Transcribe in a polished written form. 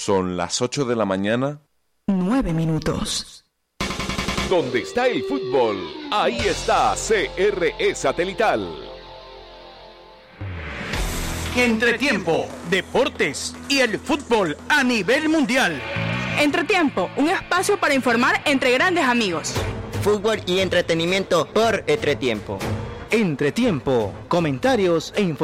Son las 8 de la mañana. 9 minutos. Donde está el fútbol, ahí está CRE Satelital. Entretiempo, deportes y el fútbol a nivel mundial. Entretiempo, un espacio para informar entre grandes amigos. Fútbol y entretenimiento por Entretiempo. Entretiempo, comentarios e información.